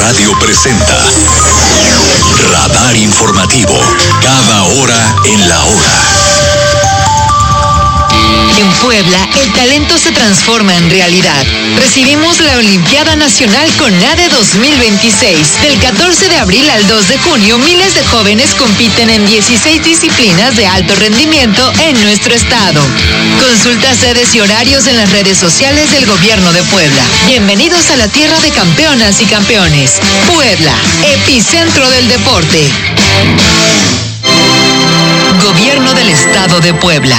Radio presenta Radar Informativo, cada hora en la hora. En Puebla, el talento se transforma en realidad. Recibimos la Olimpiada Nacional CONADE 2026. Del 14 de abril al 2 de junio, miles de jóvenes compiten en 16 disciplinas de alto rendimiento en nuestro estado. Consulta sedes y horarios en las redes sociales del Gobierno de Puebla. Bienvenidos a la tierra de campeonas y campeones. Puebla, epicentro del deporte. Gobierno del Estado de Puebla.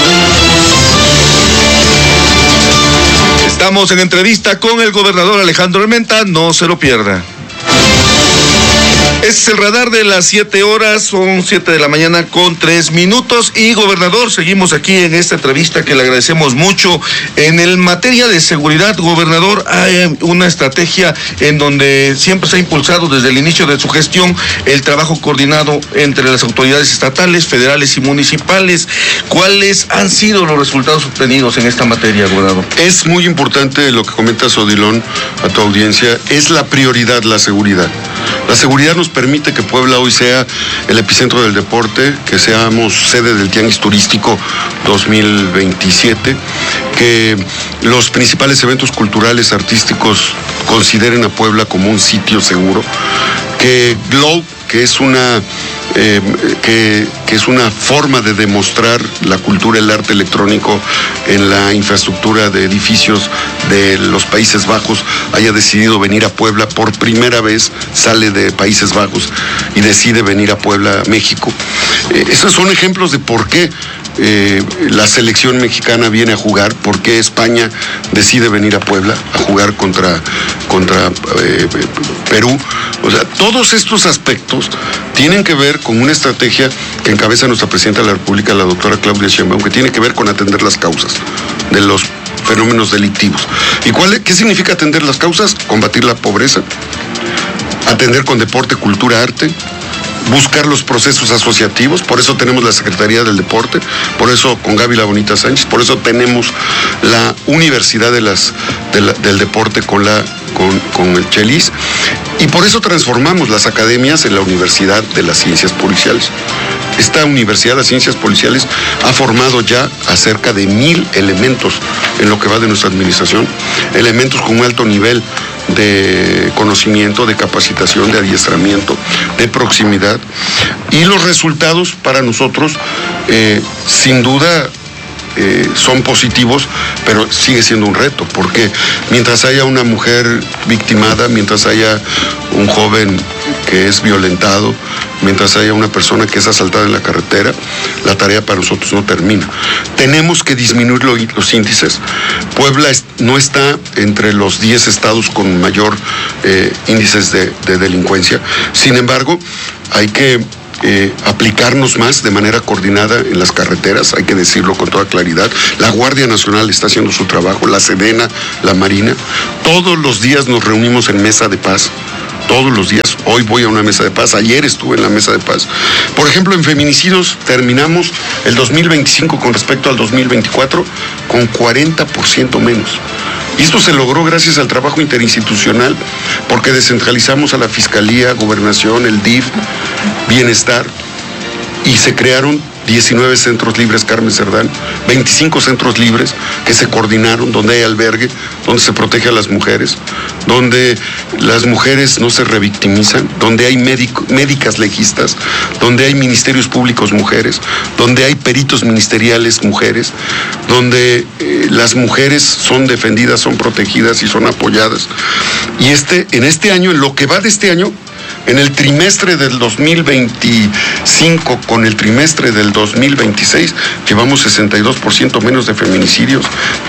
Estamos en entrevista con el gobernador Alejandro Armenta, no se lo pierda. Este es el radar de las 7 horas, son 7 de la mañana con 3 minutos. Y gobernador, seguimos aquí en esta entrevista que le agradecemos mucho. En el materia de seguridad, gobernador, hay una estrategia en donde siempre se ha impulsado desde el inicio de su gestión el trabajo coordinado entre las autoridades estatales, federales y municipales. ¿Cuáles han sido los resultados obtenidos en esta materia, gobernador? Es muy importante lo que comentas, Odilon, a tu audiencia. Es la prioridad, la seguridad. La seguridad nos permite que Puebla hoy sea el epicentro del deporte, que seamos sede del Tianguis Turístico 2027, que los principales eventos culturales, artísticos consideren a Puebla como un sitio seguro, que Globe, que es una forma de demostrar la cultura, el arte electrónico en la infraestructura de edificios de los Países Bajos, haya decidido venir a Puebla. Por primera vez sale de Países Bajos y decide venir a Puebla, México. Esos son ejemplos de por qué la selección mexicana viene a jugar, por qué España decide venir a Puebla a jugar contra Perú. O sea, todos estos aspectos tienen que ver con una estrategia que encabeza nuestra presidenta de la República, la doctora Claudia Sheinbaum, que tiene que ver con atender las causas de los fenómenos delictivos. ¿Y qué significa atender las causas? Combatir la pobreza, atender con deporte, cultura, arte, buscar los procesos asociativos. Por eso tenemos la Secretaría del Deporte, por eso con Gaby La Bonita Sánchez, por eso tenemos la Universidad del Deporte con el Chelis, y por eso transformamos las academias en la Universidad de las Ciencias Policiales. Esta Universidad de las Ciencias Policiales ha formado ya a cerca de 1,000 elementos en lo que va de nuestra administración, elementos con un alto nivel de conocimiento, de capacitación, de adiestramiento, de proximidad. Y los resultados para nosotros, sin duda, son positivos, pero sigue siendo un reto, porque mientras haya una mujer victimada, mientras haya un joven que es violentado, mientras haya una persona que es asaltada en la carretera, la tarea para nosotros no termina. Tenemos que disminuir los índices. Puebla no está entre los 10 estados con mayor índices de delincuencia. Sin embargo, hay que aplicarnos más de manera coordinada en las carreteras, hay que decirlo con toda claridad. La Guardia Nacional está haciendo su trabajo, la Sedena, la Marina. Todos los días nos reunimos en mesa de paz. Todos los días. Hoy voy a una mesa de paz, ayer estuve en la mesa de paz. Por ejemplo, en feminicidios terminamos el 2025 con respecto al 2024 con 40% menos. Y esto se logró gracias al trabajo interinstitucional, porque descentralizamos a la Fiscalía, Gobernación, el DIF, Bienestar, y se crearon 19 centros libres, Carmen Cerdán, 25 centros libres que se coordinaron, donde hay albergue, donde se protege a las mujeres, donde las mujeres no se revictimizan, donde hay médicas legistas, donde hay ministerios públicos mujeres, donde hay peritos ministeriales mujeres, donde las mujeres son defendidas, son protegidas y son apoyadas. Y en este año, en lo que va de este año, en el trimestre del 2025 con el trimestre del 2026, llevamos 62% menos de feminicidios,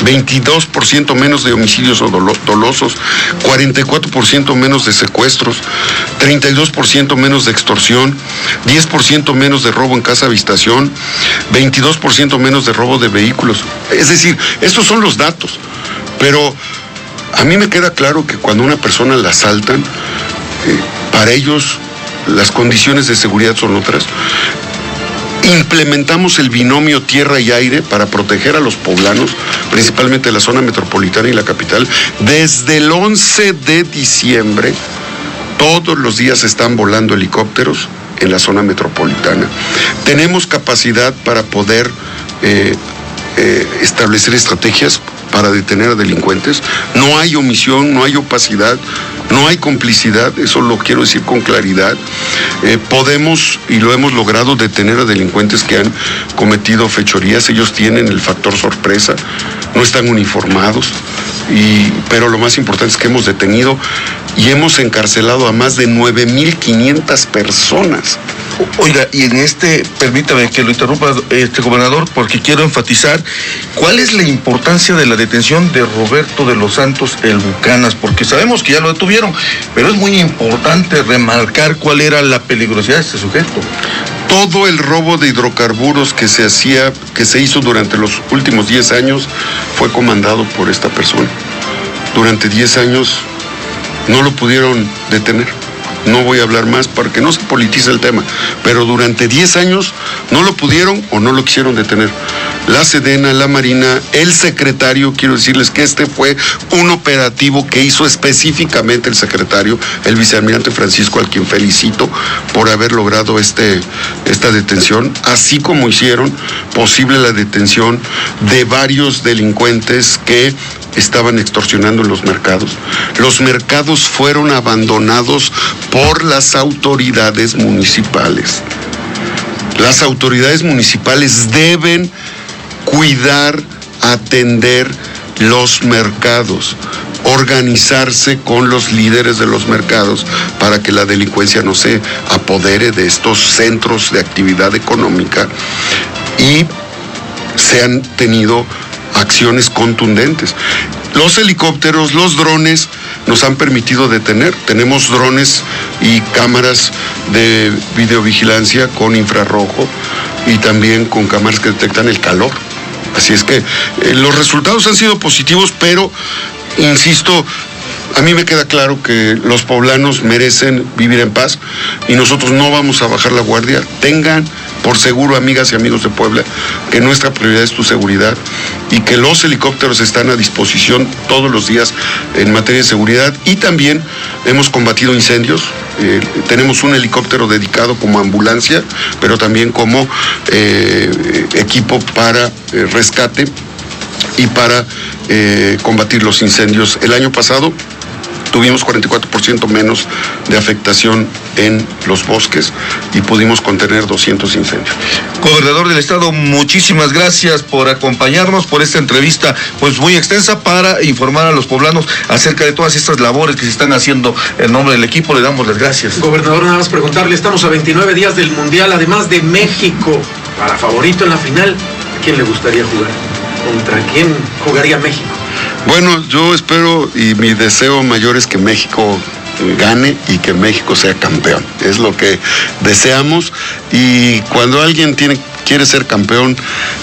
22% menos de homicidios dolosos, 44% menos de secuestros, 32% menos de extorsión, 10% menos de robo en casa habitación, 22% menos de robo de vehículos. Es decir, estos son los datos, pero a mí me queda claro que cuando una persona la asaltan, para ellos las condiciones de seguridad son otras. Implementamos el binomio tierra y aire para proteger a los poblanos, principalmente de la zona metropolitana y la capital. Desde el 11 de diciembre Todos los días están volando helicópteros en la zona metropolitana. Tenemos capacidad para poder establecer estrategias para detener a delincuentes. No hay omisión, no hay opacidad, no hay complicidad, eso lo quiero decir con claridad. Podemos, y lo hemos logrado, detener a delincuentes que han cometido fechorías. Ellos tienen el factor sorpresa, no están uniformados, pero lo más importante es que hemos detenido y hemos encarcelado a más de 9,500 personas. Oiga, y en permítame que lo interrumpa, gobernador, porque quiero enfatizar cuál es la importancia de la detención de Roberto de los Santos el Bucanas, porque sabemos que ya lo detuvieron, pero es muy importante remarcar cuál era la peligrosidad de este sujeto. Todo el robo de hidrocarburos que se hizo durante los últimos 10 años fue comandado por esta persona. Durante 10 años no lo pudieron detener. No voy a hablar más para que no se politice el tema, pero durante 10 años no lo pudieron o no lo quisieron detener. La Sedena, la Marina, el secretario, quiero decirles que fue un operativo que hizo específicamente el secretario, el vicealmirante Francisco, al quien felicito por haber logrado esta detención, así como hicieron posible la detención de varios delincuentes que estaban extorsionando en los mercados. Los mercados fueron abandonados por las autoridades municipales. Las autoridades municipales deben cuidar, atender los mercados, organizarse con los líderes de los mercados para que la delincuencia no se apodere de estos centros de actividad económica, y se han tenido acciones contundentes. Los helicópteros, los drones nos han permitido detener. Tenemos drones y cámaras de videovigilancia con infrarrojo y también con cámaras que detectan el calor. Así es que los resultados han sido positivos, pero, insisto, a mí me queda claro que los poblanos merecen vivir en paz y nosotros no vamos a bajar la guardia. Tengan por seguro, amigas y amigos de Puebla, que nuestra prioridad es tu seguridad y que los helicópteros están a disposición todos los días en materia de seguridad, y también hemos combatido incendios. Tenemos un helicóptero dedicado como ambulancia, pero también como equipo para rescate y para combatir los incendios. El año pasado tuvimos 44% menos de afectación en los bosques y pudimos contener 200 incendios. Gobernador del Estado, muchísimas gracias por acompañarnos, por esta entrevista pues muy extensa para informar a los poblanos acerca de todas estas labores que se están haciendo en nombre del equipo. Le damos las gracias. Gobernador, nada más preguntarle, estamos a 29 días del Mundial, además de México, para favorito en la final, ¿a quién le gustaría jugar? ¿Contra quién jugaría México? Bueno, yo espero y mi deseo mayor es que México gane y que México sea campeón. Es lo que deseamos, y cuando alguien quiere ser campeón,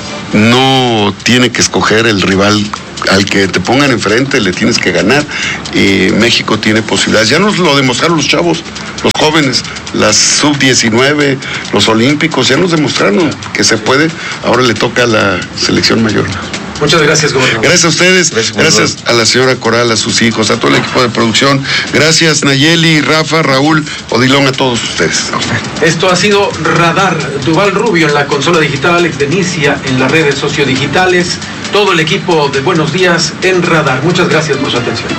no tiene que escoger el rival al que te pongan enfrente, le tienes que ganar, y México tiene posibilidades. Ya nos lo demostraron los chavos, los jóvenes, las sub-19, los olímpicos, ya nos demostraron que se puede. Ahora le toca a la selección mayor. Muchas gracias, gobernador. Gracias a ustedes, gracias a la señora Coral, a sus hijos, a todo el equipo de producción. Gracias, Nayeli, Rafa, Raúl, Odilón, a todos ustedes. Esto ha sido Radar. Duval Rubio en la consola digital, Alex Denicia en las redes sociodigitales, todo el equipo de Buenos Días en Radar. Muchas gracias por su atención.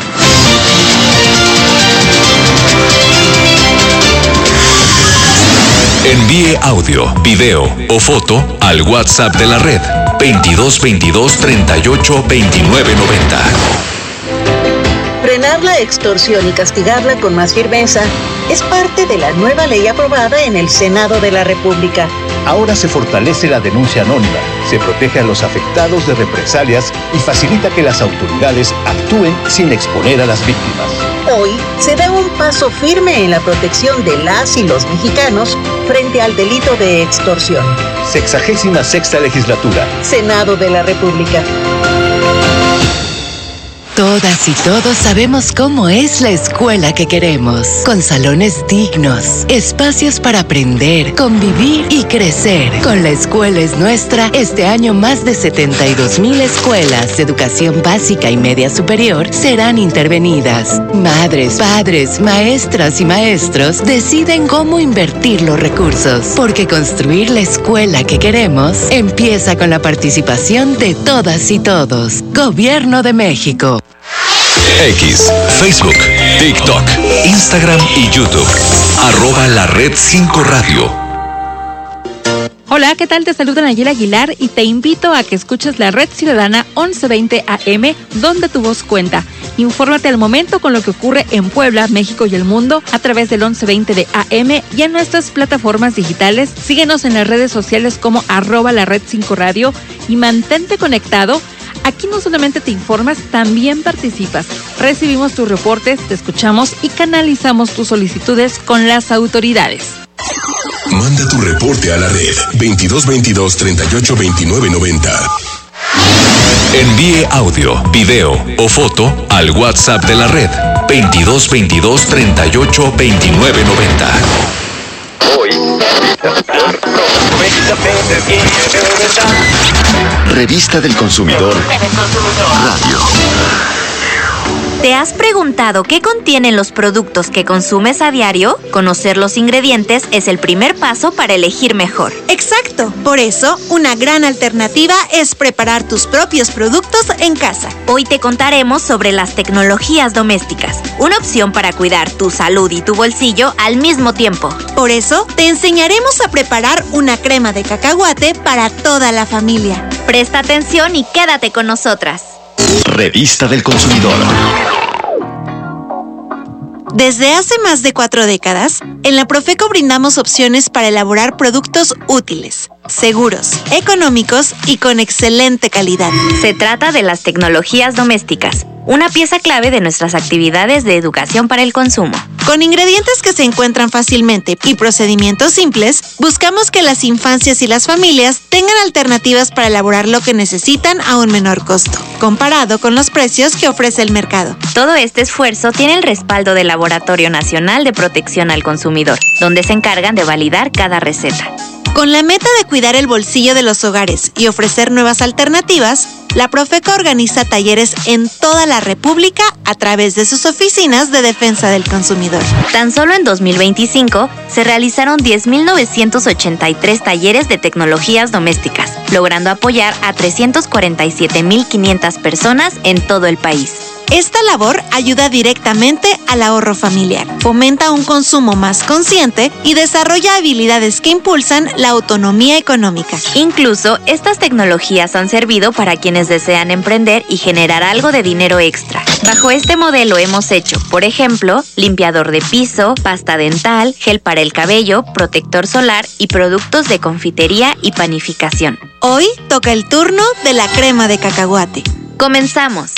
Envíe audio, video o foto al WhatsApp de la red 2222 38 29 90. Frenar la extorsión y castigarla con más firmeza es parte de la nueva ley aprobada en el Senado de la República. Ahora se fortalece la denuncia anónima, se protege a los afectados de represalias y facilita que las autoridades actúen sin exponer a las víctimas. Hoy se da un paso firme en la protección de las y los mexicanos frente al delito de extorsión. 66ª legislatura. Senado de la República. Todas y todos sabemos cómo es la escuela que queremos, con salones dignos, espacios para aprender, convivir y crecer. Con La Escuela es Nuestra, este año más de 72,000 escuelas de educación básica y media superior serán intervenidas. Madres, padres, maestras y maestros deciden cómo invertir los recursos, porque construir la escuela que queremos empieza con la participación de todas y todos. Gobierno de México. X, Facebook, TikTok, Instagram y YouTube. @LaRed5Radio. Hola, ¿qué tal? Te saluda Nayeli Aguilar y te invito a que escuches la Red Ciudadana 1120 AM, donde tu voz cuenta. Infórmate al momento con lo que ocurre en Puebla, México y el mundo a través del 1120 de AM y en nuestras plataformas digitales. Síguenos en las redes sociales como @LaRed5Radio y mantente conectado. Aquí no solamente te informas, también participas. Recibimos tus reportes, te escuchamos y canalizamos tus solicitudes con las autoridades. Manda tu reporte a la red 2222-382990. Envíe audio, video o foto al WhatsApp de la red 2222-382990. Revista del Consumidor Radio. ¿Te has preguntado qué contienen los productos que consumes a diario? Conocer los ingredientes es el primer paso para elegir mejor. Exacto. Por eso, una gran alternativa es preparar tus propios productos en casa. Hoy te contaremos sobre las tecnologías domésticas, una opción para cuidar tu salud y tu bolsillo al mismo tiempo. Por eso, te enseñaremos a preparar una crema de cacahuate para toda la familia. Presta atención y quédate con nosotras. Revista del Consumidor. Desde hace más de 4 décadas, en la Profeco brindamos opciones para elaborar productos útiles, seguros, económicos y con excelente calidad. Se trata de las tecnologías domésticas, una pieza clave de nuestras actividades de educación para el consumo. Con ingredientes que se encuentran fácilmente y procedimientos simples, buscamos que las infancias y las familias tengan alternativas para elaborar lo que necesitan a un menor costo, comparado con los precios que ofrece el mercado. Todo este esfuerzo tiene el respaldo del Laboratorio Nacional de Protección al Consumidor, donde se encargan de validar cada receta. Con la meta de cuidar el bolsillo de los hogares y ofrecer nuevas alternativas, la Profeco organiza talleres en toda la República a través de sus oficinas de defensa del consumidor. Tan solo en 2025 se realizaron 10,983 talleres de tecnologías domésticas, logrando apoyar a 347,500 personas en todo el país. Esta labor ayuda directamente al ahorro familiar, fomenta un consumo más consciente y desarrolla habilidades que impulsan la autonomía económica. Incluso, estas tecnologías han servido para quienes desean emprender y generar algo de dinero extra. Bajo este modelo hemos hecho, por ejemplo, limpiador de piso, pasta dental, gel para el cabello, protector solar y productos de confitería y panificación. Hoy toca el turno de la crema de cacahuate. ¡Comenzamos!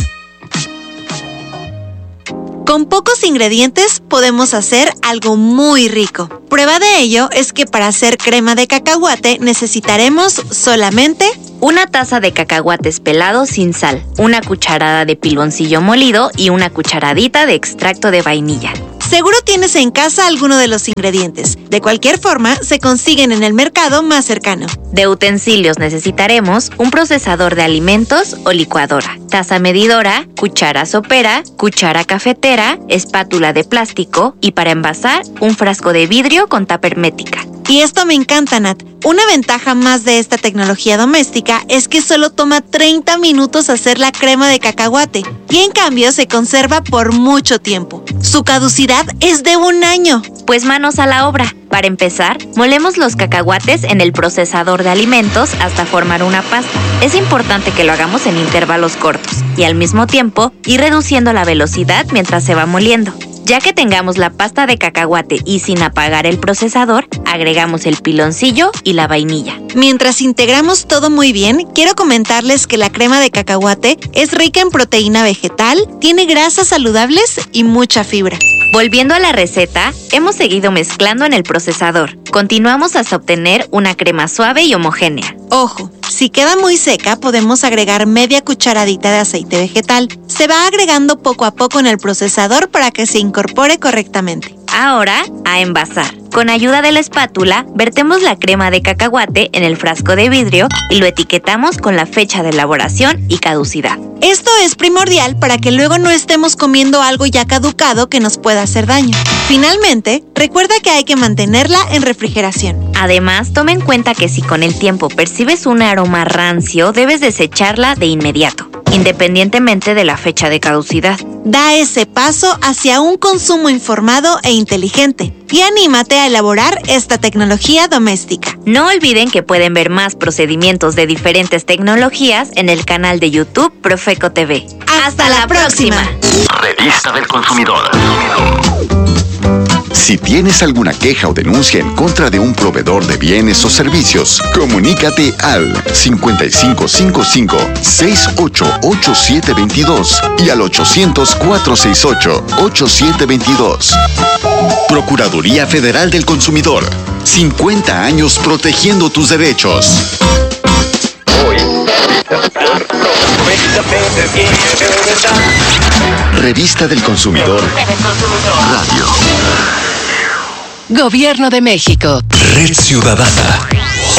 Con pocos ingredientes podemos hacer algo muy rico. Prueba de ello es que para hacer crema de cacahuate necesitaremos solamente una taza de cacahuates pelados sin sal, una cucharada de piloncillo molido y una cucharadita de extracto de vainilla. Seguro tienes en casa alguno de los ingredientes. De cualquier forma, se consiguen en el mercado más cercano. De utensilios necesitaremos un procesador de alimentos o licuadora, taza medidora, cuchara sopera, cuchara cafetera, espátula de plástico y para envasar un frasco de vidrio con tapa hermética. Y esto me encanta, Nat. Una ventaja más de esta tecnología doméstica es que solo toma 30 minutos hacer la crema de cacahuate y en cambio se conserva por mucho tiempo. Su caducidad es de 1 año. Pues manos a la obra. Para empezar, molemos los cacahuates en el procesador de alimentos hasta formar una pasta. Es importante que lo hagamos en intervalos cortos y al mismo tiempo ir reduciendo la velocidad mientras se va moliendo. Ya que tengamos la pasta de cacahuate y sin apagar el procesador, agregamos el piloncillo y la vainilla. Mientras integramos todo muy bien, quiero comentarles que la crema de cacahuate es rica en proteína vegetal, tiene grasas saludables y mucha fibra. Volviendo a la receta, hemos seguido mezclando en el procesador. Continuamos hasta obtener una crema suave y homogénea. Ojo, Si queda muy seca, podemos agregar media cucharadita de aceite vegetal. Se va agregando poco a poco en el procesador para que se incorpore correctamente. Ahora, a envasar. Con ayuda de la espátula, vertemos la crema de cacahuate en el frasco de vidrio y lo etiquetamos con la fecha de elaboración y caducidad. Esto es primordial para que luego no estemos comiendo algo ya caducado que nos pueda hacer daño. Finalmente, recuerda que hay que mantenerla en refrigeración. Además, toma en cuenta que si con el tiempo percibes un aroma rancio, debes desecharla de inmediato, independientemente de la fecha de caducidad. Da ese paso hacia un consumo informado e inteligente y anímate a elaborar esta tecnología doméstica. No olviden que pueden ver más procedimientos de diferentes tecnologías en el canal de YouTube Profeco TV. ¡Hasta la próxima! Revista del Consumidor. Si tienes alguna queja o denuncia en contra de un proveedor de bienes o servicios, comunícate al 5555-688722 y al 800-468-8722. Procuraduría Federal del Consumidor. 50 años protegiendo tus derechos. Revista del Consumidor. Radio. Gobierno de México. Red Ciudadana.